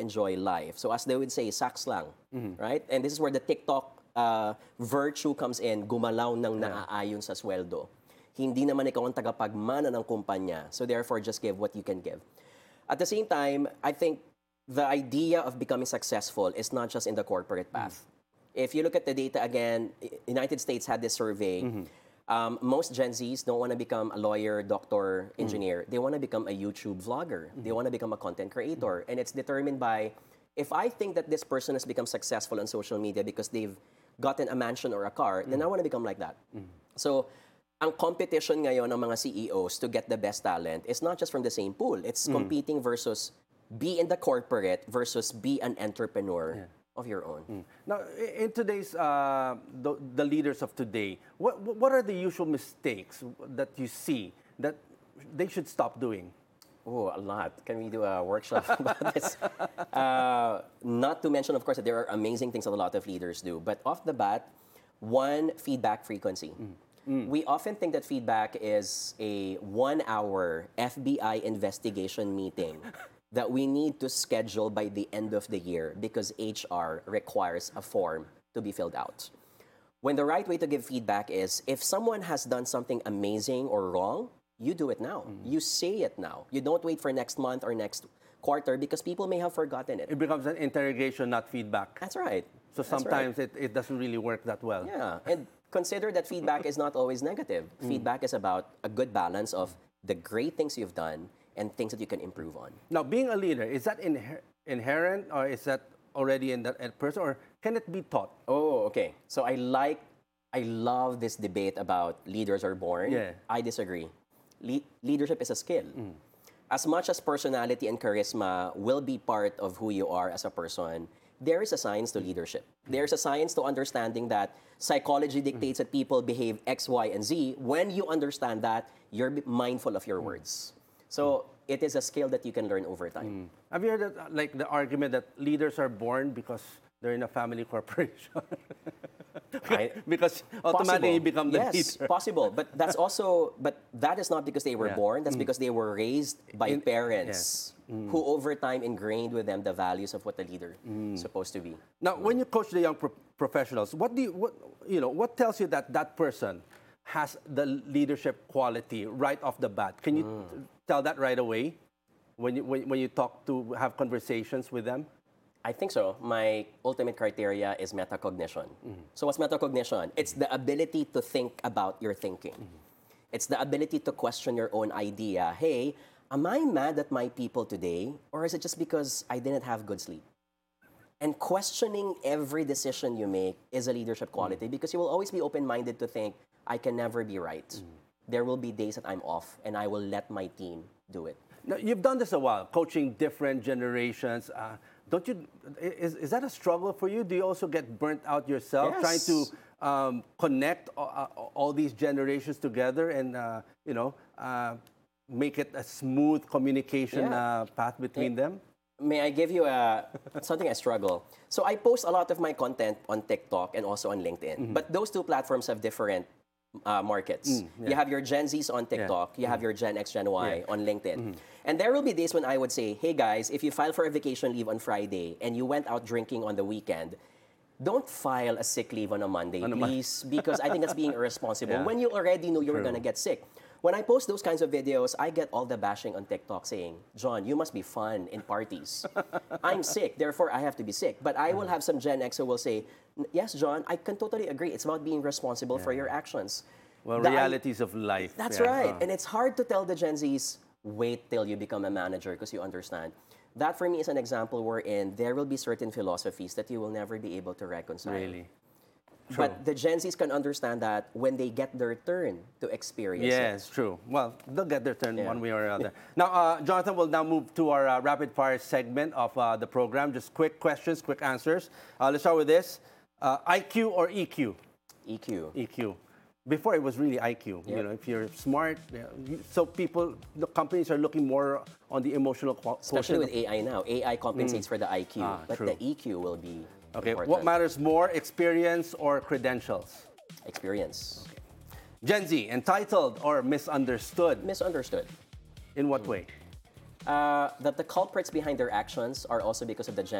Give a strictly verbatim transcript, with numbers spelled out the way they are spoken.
enjoy life. So as they would say, saks lang, right? And this is where the TikTok uh, virtue comes in, gumalaw ng naaayon sa sweldo. Hindi naman ikaw ang tagapagmana ng kumpanya. So therefore, just give what you can give. At the same time, I think the idea of becoming successful is not just in the corporate path. Mm. If you look at the data again, United States had this survey. Mm-hmm. um, most Gen Zs don't want to become a lawyer, doctor, engineer. Mm. They want to become a YouTube vlogger. Mm-hmm. They want to become a content creator. Mm-hmm. And it's determined by, if I think that this person has become successful on social media because they've gotten a mansion or a car, mm-hmm. then I want to become like that. Mm-hmm. So, ang competition ngayon ng mga C E Os to get the best talent is not just from the same pool. It's mm. competing versus be in the corporate versus be an entrepreneur yeah. of your own. Mm. Now, in today's, uh, the, the leaders of today, what, what are the usual mistakes that you see that they should stop doing? Oh, a lot. Can we do a workshop about this? Uh, not to mention, of course, that there are amazing things that a lot of leaders do. But off the bat, one, feedback frequency. Mm. Mm. We often think that feedback is a one-hour F B I investigation meeting that we need to schedule by the end of the year because H R requires a form to be filled out. When the right way to give feedback is, if someone has done something amazing or wrong, you do it now. Mm. You say it now. You don't wait for next month or next quarter because people may have forgotten it. It becomes an interrogation, not feedback. That's right. So That's sometimes right. it, it doesn't really work that well. Yeah, and consider that feedback is not always negative. Mm. Feedback is about a good balance of the great things you've done and things that you can improve on. Now, being a leader, is that inher inherent or is that already in that person or can it be taught? Oh, okay. So I like, I love this debate about leaders are born. Yeah. I disagree. Le leadership is a skill. Mm. As much as personality and charisma will be part of who you are as a person, there is a science to leadership. There's a science to understanding that psychology dictates that people behave X, Y, and Z. When you understand that, you're mindful of your words. So it is a skill that you can learn over time. Mm. Have you heard that, like the argument that leaders are born because they're in a family corporation? I, because automatically you become the yes, leader. Yes, possible. But that's also, but that is not because they were yeah. born. That's mm. because they were raised by in, parents yeah. mm. who over time ingrained with them the values of what the leader mm. is supposed to be. Now, mm. when you coach the young pro professionals, what do you, what, you know, what tells you that that person has the leadership quality right off the bat? Can you mm. tell that right away when you, when, when you talk to, have conversations with them? I think so. My ultimate criteria is metacognition. Mm-hmm. So what's metacognition? It's the ability to think about your thinking. Mm-hmm. It's the ability to question your own idea. Hey, am I mad at my people today? Or is it just because I didn't have good sleep? And questioning every decision you make is a leadership quality mm-hmm. because you will always be open-minded to think, I can never be right. Mm-hmm. There will be days that I'm off and I will let my team do it. Now, you've done this a while, coaching different generations. Uh, Don't you, is, is that a struggle for you? Do you also get burnt out yourself yes. trying to um, connect all, all these generations together and, uh, you know, uh, make it a smooth communication yeah. uh, path between yeah. them? May I give you a, something I struggle? So I post a lot of my content on TikTok and also on LinkedIn. Mm-hmm. But those two platforms have different Uh, markets. Mm, yeah. You have your Gen Zs on TikTok, yeah. you have mm. your Gen X, Gen Y yeah. on LinkedIn. Mm. And there will be days when I would say, hey guys, if you file for a vacation leave on Friday and you went out drinking on the weekend, don't file a sick leave on a Monday, on please, a because I think that's being irresponsible. Yeah. When you already knew you were going to get sick. When I post those kinds of videos, I get all the bashing on TikTok saying, John, you must be fun in parties. I'm sick, therefore I have to be sick. But I will have some Gen X who will say, yes, John, I can totally agree. It's about being responsible yeah. for your actions. Well, the realities I, of life. That's yeah. right. Uh. And it's hard to tell the Gen Zs, wait till you become a manager because you understand. That for me is an example wherein there will be certain philosophies that you will never be able to reconcile. Really? True. But the Gen Zs can understand that when they get their turn to experience yes, it. true. Well, they'll get their turn yeah. one way or another. Now, uh, Jonathan will now move to our uh, rapid fire segment of uh, the program. Just quick questions, quick answers. Uh, let's start with this. Uh, I Q or E Q? E Q. E Q. Before it was really I Q. Yep. You know, if you're smart, you know, so people, the companies are looking more on the emotional quality. Especially with A I now. A I compensates mm. for the I Q, ah, but true. the E Q will be okay. important. What matters more, experience or credentials? Experience. Okay. Gen Z, entitled or misunderstood? Misunderstood. In what mm. way? uh, that the culprits behind their actions are also because of the